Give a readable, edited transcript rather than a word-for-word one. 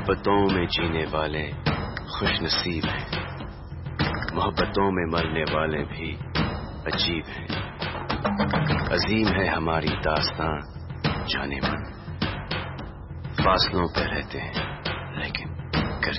मोहब्बतों में जीने वाले खुश नसीब हैं, मोहब्बतों में मरने वाले भी अजीब हैं। अजीम है हमारी दास्तां जाने मन, फासलों पे रहते हैं